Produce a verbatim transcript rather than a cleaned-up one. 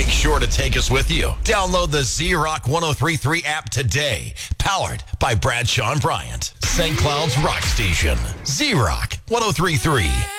Make sure to take us with you. Download the Z-Rock one oh three point three app today. Powered by Bradshaw and Bryant. Saint Cloud's Rock Station. Z-Rock one oh three point three.